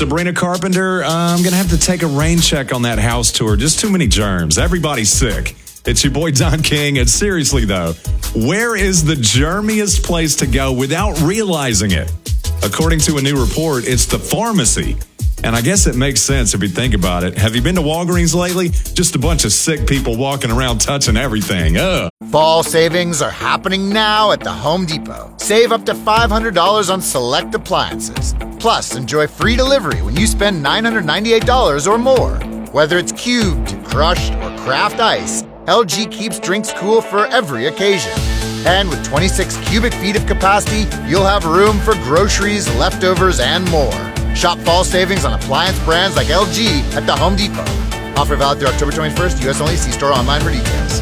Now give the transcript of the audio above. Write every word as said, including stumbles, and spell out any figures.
Sabrina Carpenter, uh, I'm going to have to take a rain check on that house tour. Just too many germs. Everybody's sick. It's your boy Don King. And seriously, though, where is the germiest place to go without realizing it? According to a new report, it's the pharmacy. And I guess it makes sense if you think about it. Have you been to Walgreens lately? Just a bunch of sick people walking around touching everything. Ugh. Fall savings are happening now at the Home Depot. Save up to five hundred dollars on select appliances. Plus, enjoy free delivery when you spend nine hundred ninety-eight dollars or more. Whether it's cubed, crushed, or craft ice, L G keeps drinks cool for every occasion. And with twenty-six cubic feet of capacity, you'll have room for groceries, leftovers, and more. Shop fall savings on appliance brands like L G at the Home Depot. Offer valid through October twenty-first, U S only. See store online for details.